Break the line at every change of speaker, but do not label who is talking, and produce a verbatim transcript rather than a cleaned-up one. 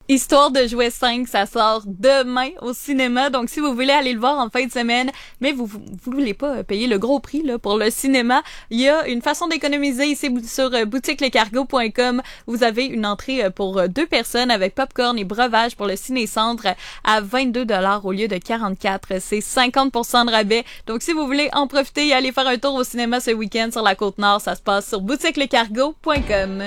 Histoire de jouer cinq, ça sort demain au cinéma. Donc, si vous voulez aller le voir en fin de semaine, mais vous, vous, vous voulez pas payer le gros prix là pour le cinéma, il y a une façon d'économiser ici sur euh, boutique le cargo point com. Vous avez une entrée pour deux personnes avec popcorn et breuvage pour le ciné-centre à vingt-deux dollars au lieu de quarante-quatre. C'est cinquante pour cent de rabais. Donc, si vous voulez en profiter et aller faire un tour au cinéma ce week-end sur la Côte-Nord, ça se passe sur boutique le cargo point com.